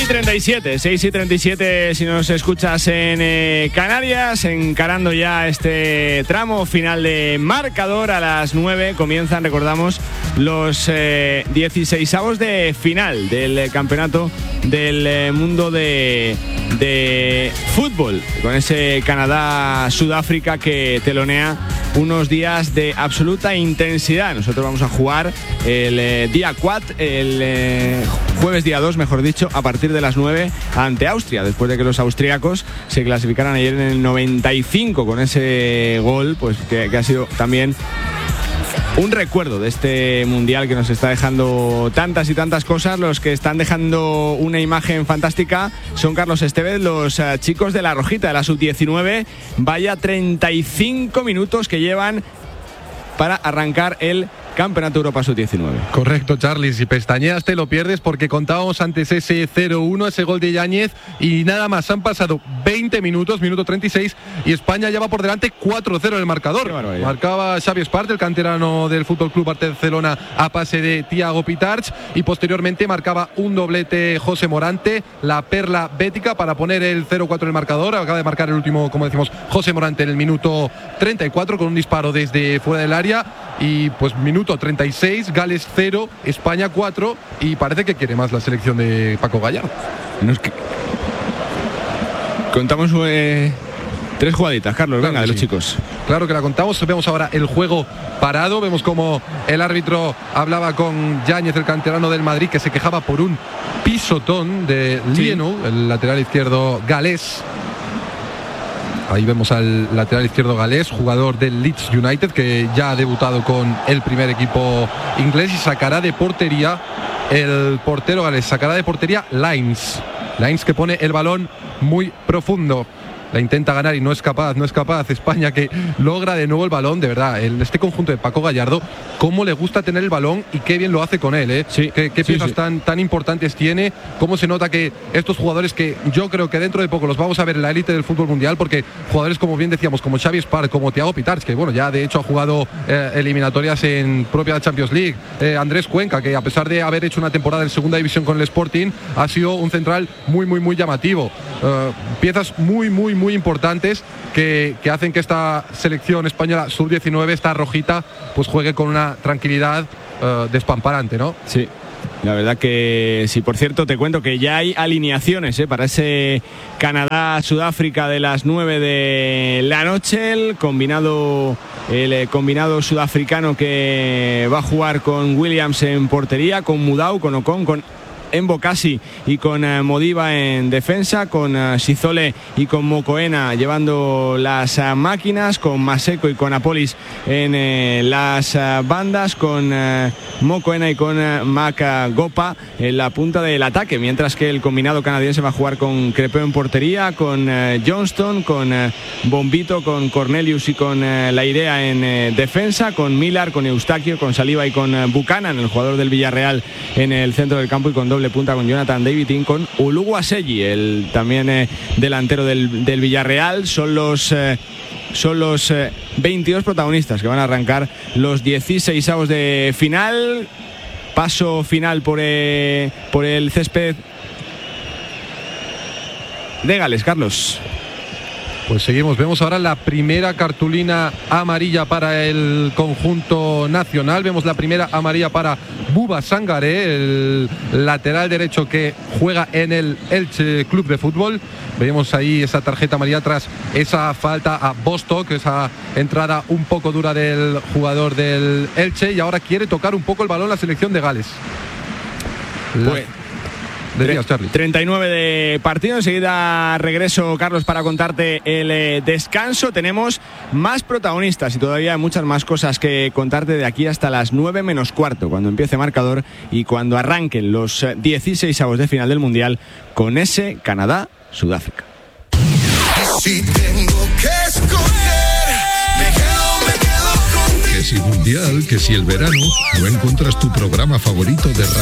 6:37 si nos escuchas en Canarias, encarando ya este tramo final de marcador. A las 9 comienzan, recordamos, los 16avos de final del campeonato del mundo de fútbol, con ese Canadá-Sudáfrica que telonea unos días de absoluta intensidad. Nosotros vamos a jugar el día 4, el jueves día 2, mejor dicho, a partir de las 9 ante Austria, después de que los austríacos se clasificaran ayer en el 95 con ese gol, pues que ha sido también un recuerdo de este mundial que nos está dejando tantas y tantas cosas. Los que están dejando una imagen fantástica son Carlos Estevez, los chicos de la Rojita, de la Sub-19. Vaya 35 minutos que llevan para arrancar el Campeonato Europa Sub-19. Correcto, Charlie, si pestañeas te lo pierdes, porque contábamos antes ese 0-1, ese gol de Yáñez, y nada más, han pasado 20 minutos, minuto 36, y España ya va por delante 4-0 en el marcador. Marcaba Xavi Espart, el canterano del FC Barcelona, a pase de Thiago Pitarch, y posteriormente marcaba un doblete José Morante, la perla bética, para poner el 0-4 en el marcador. Acaba de marcar el último, como decimos, José Morante en el minuto 34 con un disparo desde fuera del área, y pues minuto 36, Gales 0, España 4, y parece que quiere más la selección de Paco Gallardo. Contamos 3 jugaditas, Carlos, claro, venga, de los sí, chicos. Claro que la contamos. Vemos ahora el juego parado, vemos como el árbitro hablaba con Yáñez, el canterano del Madrid, que se quejaba por un pisotón de Lienu, el lateral izquierdo galés. Ahí vemos al lateral izquierdo galés, jugador del Leeds United, que ya ha debutado con el primer equipo inglés, y sacará de portería, el portero galés sacará de portería Lines, que pone el balón muy profundo. La intenta ganar y no es capaz. España, que logra de nuevo el balón. De verdad, este conjunto de Paco Gallardo, cómo le gusta tener el balón y qué bien lo hace con él, ¿eh? Sí, qué piezas tan importantes tiene. Cómo se nota que estos jugadores, que yo creo que dentro de poco los vamos a ver en la élite del fútbol mundial, porque jugadores, como bien decíamos, como Xavi Espart, como Thiago Pitarch, que bueno, ya de hecho ha jugado eliminatorias en propia Champions League, Andrés Cuenca, que a pesar de haber hecho una temporada en segunda división con el Sporting, ha sido un central muy llamativo. Piezas muy importantes que hacen que esta selección española sub-19, esta rojita, pues juegue con una tranquilidad despamparante, ¿no? Sí, la verdad que sí. Por cierto, te cuento que ya hay alineaciones para ese Canadá-Sudáfrica de las 9 de la noche. El combinado sudafricano, que va a jugar con Williams en portería, con Mudau, con Ocon, con Embocasi y con Modiba en defensa, con Sizole y con Mokoena llevando las máquinas, con Maseko y con Apolis en las bandas, con Mokoena y con Makagopa en la punta del ataque, mientras que el combinado canadiense va a jugar con Crepeo en portería, con Johnston, con Bombito, con Cornelius y con Lairea en defensa, con Millar, con Eustaquio, con Saliba y con Buchanan, el jugador del Villarreal, en el centro del campo, y con doble punta con Jonathan Davidin, con Uluwaseyi, el también delantero del Villarreal. Son los 22 protagonistas que van a arrancar los 16avos de final. Paso final por el césped de Gales, Carlos. Pues seguimos, vemos ahora la primera cartulina amarilla para el conjunto nacional. Vemos la primera amarilla para Buba Sangaré, el lateral derecho que juega en el Elche Club de Fútbol. Vemos ahí esa tarjeta amarilla tras esa falta a Bostock, esa entrada un poco dura del jugador del Elche, y ahora quiere tocar un poco el balón la selección de Gales. Decías, Charlie. 39 de partido. Enseguida regreso, Carlos, para contarte el descanso. Tenemos más protagonistas y todavía hay muchas más cosas que contarte de aquí hasta las 9 menos cuarto, cuando empiece marcador y cuando arranquen los 16avos de final del Mundial con ese Canadá-Sudáfrica. Si tengo que escoger, me quedo contigo. Que si Mundial, que si el verano, no encuentras tu programa favorito de radio.